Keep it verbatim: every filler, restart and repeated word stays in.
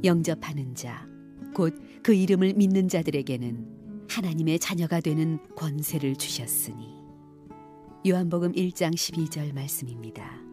영접하는 자, 곧 그 이름을 믿는 자들에게는 하나님의 자녀가 되는 권세를 주셨으니. 요한복음 일 장 십이 절 말씀입니다.